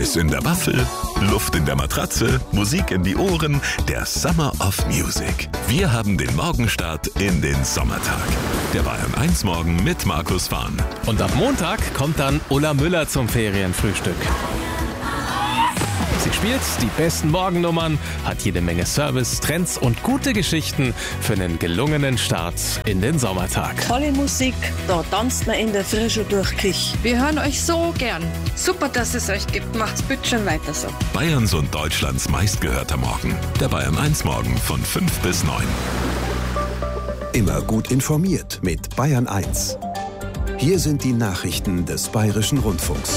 Eis in der Waffel, Luft in der Matratze, Musik in die Ohren, der Summer of Music. Wir haben den Morgenstart in den Sommertag. Der Bayern 1 Morgen mit Markus Fahn. Und ab Montag kommt dann Ulla Müller zum Ferienfrühstück. Sie spielt die besten Morgennummern, hat jede Menge Service, Trends und gute Geschichten für einen gelungenen Start in den Sommertag. Tolle Musik, da tanzt man in der Frische durch Kich. Wir hören euch so gern. Super, dass es euch gibt. Macht's bitte schon weiter so. Bayerns und Deutschlands meistgehörter Morgen. Der Bayern 1 Morgen von 5 bis 9. Immer gut informiert mit Bayern 1. Hier sind die Nachrichten des Bayerischen Rundfunks.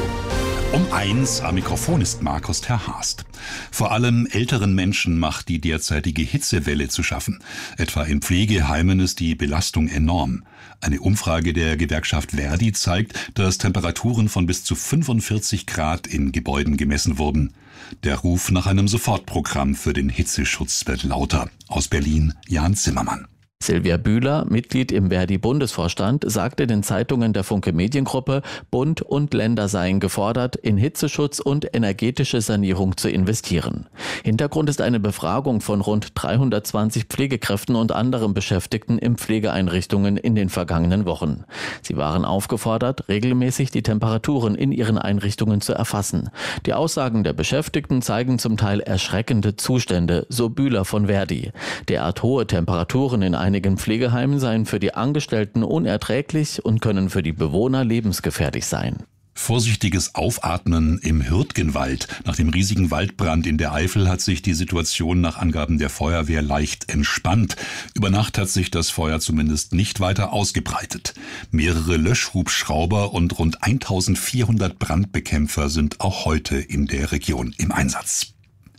Um 1 am Mikrofon ist Markus Terhast. Vor allem älteren Menschen macht die derzeitige Hitzewelle zu schaffen. Etwa in Pflegeheimen ist die Belastung enorm. Eine Umfrage der Gewerkschaft ver.di zeigt, dass Temperaturen von bis zu 45 Grad in Gebäuden gemessen wurden. Der Ruf nach einem Sofortprogramm für den Hitzeschutz wird lauter. Aus Berlin, Jan Zimmermann. Silvia Bühler, Mitglied im ver.di-Bundesvorstand, sagte den Zeitungen der Funke Mediengruppe, Bund und Länder seien gefordert, in Hitzeschutz und energetische Sanierung zu investieren. Hintergrund ist eine Befragung von rund 320 Pflegekräften und anderen Beschäftigten in Pflegeeinrichtungen in den vergangenen Wochen. Sie waren aufgefordert, regelmäßig die Temperaturen in ihren Einrichtungen zu erfassen. Die Aussagen der Beschäftigten zeigen zum Teil erschreckende Zustände, so Bühler von ver.di. Derart hohe Temperaturen in einigen Pflegeheimen seien für die Angestellten unerträglich und können für die Bewohner lebensgefährlich sein. Vorsichtiges Aufatmen im Hürtgenwald. Nach dem riesigen Waldbrand in der Eifel hat sich die Situation nach Angaben der Feuerwehr leicht entspannt. Über Nacht hat sich das Feuer zumindest nicht weiter ausgebreitet. Mehrere Löschhubschrauber und rund 1400 Brandbekämpfer sind auch heute in der Region im Einsatz.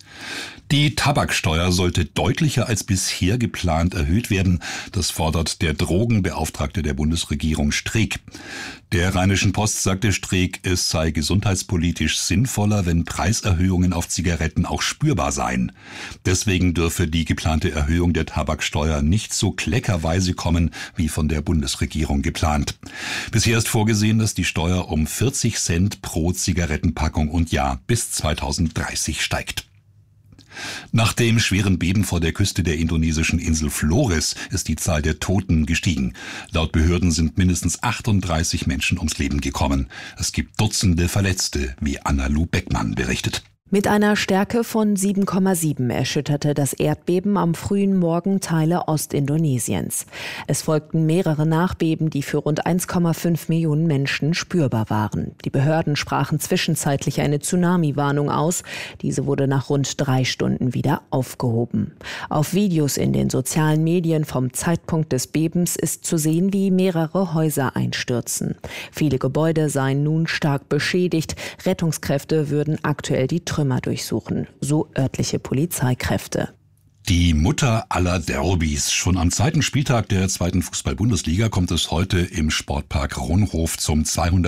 Die Tabaksteuer sollte deutlicher als bisher geplant erhöht werden. Das fordert der Drogenbeauftragte der Bundesregierung Streeck. Der Rheinischen Post sagte Streeck, es sei gesundheitspolitisch sinnvoller, wenn Preiserhöhungen auf Zigaretten auch spürbar seien. Deswegen dürfe die geplante Erhöhung der Tabaksteuer nicht so kleckerweise kommen, wie von der Bundesregierung geplant. Bisher ist vorgesehen, dass die Steuer um 40 Cent pro Zigarettenpackung und Jahr bis 2030 steigt. Nach dem schweren Beben vor der Küste der indonesischen Insel Flores ist die Zahl der Toten gestiegen. Laut Behörden sind mindestens 38 Menschen ums Leben gekommen. Es gibt Dutzende Verletzte, wie Anna-Lu Beckmann berichtet. Mit einer Stärke von 7,7 erschütterte das Erdbeben am frühen Morgen Teile Ostindonesiens. Es folgten mehrere Nachbeben, die für rund 1,5 Millionen Menschen spürbar waren. Die Behörden sprachen zwischenzeitlich eine Tsunami-Warnung aus. Diese wurde nach rund 3 Stunden wieder aufgehoben. Auf Videos in den sozialen Medien vom Zeitpunkt des Bebens ist zu sehen, wie mehrere Häuser einstürzen. Viele Gebäude seien nun stark beschädigt. Rettungskräfte würden aktuell die Trümmer durchsuchen, so örtliche Polizeikräfte. Die Mutter aller Derbys. Schon am zweiten Spieltag der zweiten Fußball-Bundesliga kommt es heute im Sportpark Ronhof zum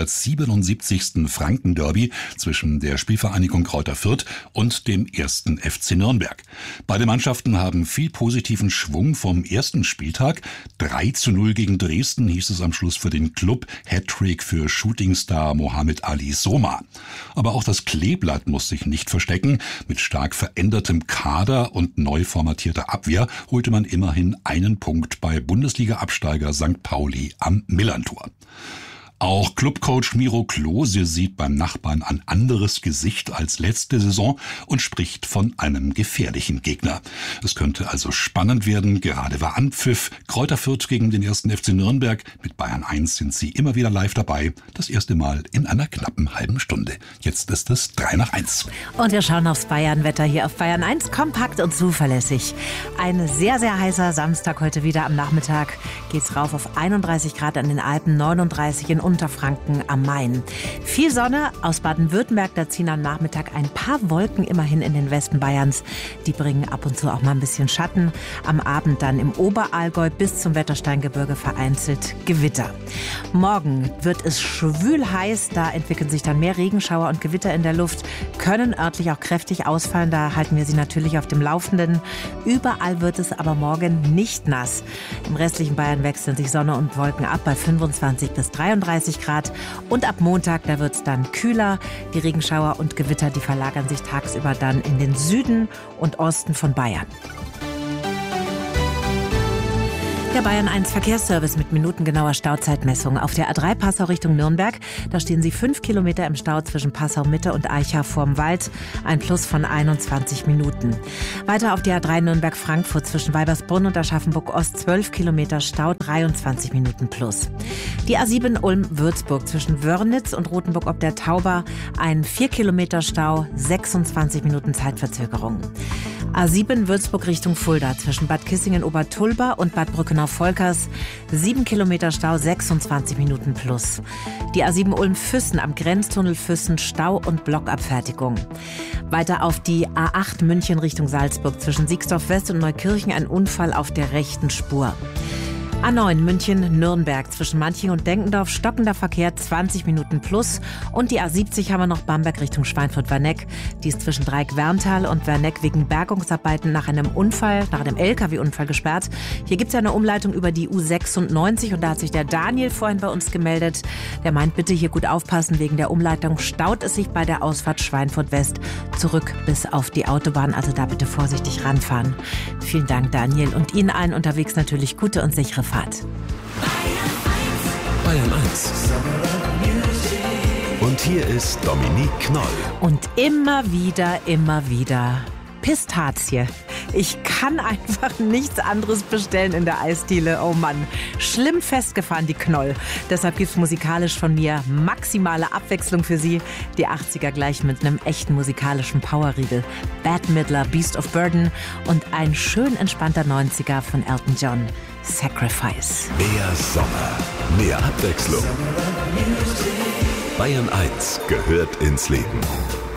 277. Franken-Derby zwischen der Spielvereinigung Greuther Fürth und dem 1. FC Nürnberg. Beide Mannschaften haben viel positiven Schwung vom ersten Spieltag. 3:0 gegen Dresden hieß es am Schluss für den Club. Hattrick für Shootingstar Mohamed Ali Soma. Aber auch das Kleeblatt muss sich nicht verstecken. Mit stark verändertem Kader und neu formatierter Abwehr holte man immerhin einen Punkt bei Bundesliga-Absteiger St. Pauli am Millerntor. Auch Clubcoach Miro Klose sieht beim Nachbarn ein anderes Gesicht als letzte Saison und spricht von einem gefährlichen Gegner. Es könnte also spannend werden, gerade war Anpfiff. Greuther Fürth gegen den 1. FC Nürnberg. Mit Bayern 1 sind sie immer wieder live dabei. Das erste Mal in einer knappen halben Stunde. Jetzt ist es 3:01. Und wir schauen aufs Bayern-Wetter hier auf Bayern 1. Kompakt und zuverlässig. Ein sehr, sehr heißer Samstag heute wieder am Nachmittag. Geht's rauf auf 31 Grad an den Alpen, 39 in Unterfranken am Main. Viel Sonne aus Baden-Württemberg, da ziehen am Nachmittag ein paar Wolken immerhin in den Westen Bayerns. Die bringen ab und zu auch mal ein bisschen Schatten. Am Abend dann im Oberallgäu bis zum Wettersteingebirge vereinzelt Gewitter. Morgen wird es schwül heiß, da entwickeln sich dann mehr Regenschauer und Gewitter in der Luft, können örtlich auch kräftig ausfallen, da halten wir Sie natürlich auf dem Laufenden. Überall wird es aber morgen nicht nass. Im restlichen Bayern wechseln sich Sonne und Wolken ab bei 25 bis 33 31 Grad. Und ab Montag, da wird es dann kühler. Die Regenschauer und Gewitter, die verlagern sich tagsüber dann in den Süden und Osten von Bayern. Der Bayern 1 Verkehrsservice mit minutengenauer Stauzeitmessung. Auf der A3 Passau Richtung Nürnberg, da stehen Sie 5 Kilometer im Stau zwischen Passau Mitte und Eicha vorm Wald. Ein Plus von 21 Minuten. Weiter auf der A3 Nürnberg-Frankfurt zwischen Weibersbrunn und Aschaffenburg Ost 12 Kilometer Stau, 23 Minuten plus. Die A7 Ulm-Würzburg zwischen Wörnitz und Rothenburg ob der Tauber, ein 4 Kilometer Stau, 26 Minuten Zeitverzögerung. A7 Würzburg Richtung Fulda zwischen Bad Kissingen-Obertulba und Bad Brückenau-Volkers, 7 Kilometer Stau, 26 Minuten plus. Die A7 Ulm-Füssen am Grenztunnel Füssen, Stau und Blockabfertigung. Weiter auf die A8 München Richtung Salzburg zwischen Siegsdorf West und Neukirchen, ein Unfall auf der rechten Spur. A9 München-Nürnberg zwischen Manching und Denkendorf, stockender Verkehr, 20 Minuten plus. Und die A70 haben wir noch Bamberg Richtung Schweinfurt-Werneck. Die ist zwischen Dreieck-Werntal und Werneck wegen Bergungsarbeiten nach einem LKW-Unfall gesperrt. Hier gibt es ja eine Umleitung über die U96 und da hat sich der Daniel vorhin bei uns gemeldet. Der meint, bitte hier gut aufpassen, wegen der Umleitung staut es sich bei der Ausfahrt Schweinfurt-West zurück bis auf die Autobahn. Also da bitte vorsichtig ranfahren. Vielen Dank, Daniel. Und Ihnen allen unterwegs natürlich gute und sichere Fahrt. Bayern 1. Und hier ist Dominique Knoll. Und immer wieder Pistazie. Ich kann einfach nichts anderes bestellen in der Eisdiele. Oh Mann, schlimm festgefahren die Knoll. Deshalb gibt's musikalisch von mir maximale Abwechslung für Sie. Die 80er gleich mit einem echten musikalischen Powerriegel. Bette Midler, Beast of Burden und ein schön entspannter 90er von Elton John. Sacrifice. Mehr Sommer, mehr Abwechslung. Bayern 1 gehört ins Leben.